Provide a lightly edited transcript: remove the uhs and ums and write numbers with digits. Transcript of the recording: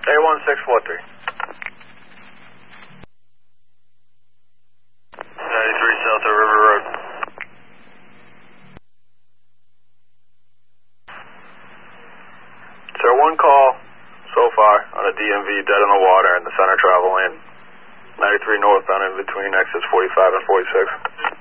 A1643. 93 south of River Road. Sir, one call so far on a DMV dead in the water in the center travel lane. 93 northbound in between exits 45 and 46.